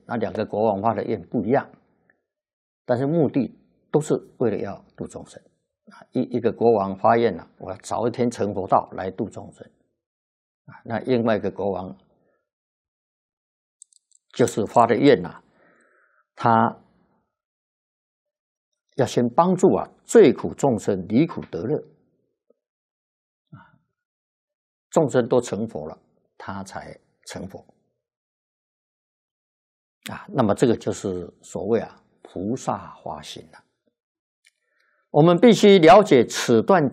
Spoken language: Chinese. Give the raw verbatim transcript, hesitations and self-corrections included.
那两个国王发的愿不一样，但是目的都是为了要度众生。一一个国王发愿了，我要早一天成佛道来度众生。啊，那另外一个国王就是发的愿呐，他要先帮助啊罪苦众生离苦得乐。啊，众生都成佛了，他才成佛。啊，那么这个就是所谓啊菩萨发心了。我们必须了解此段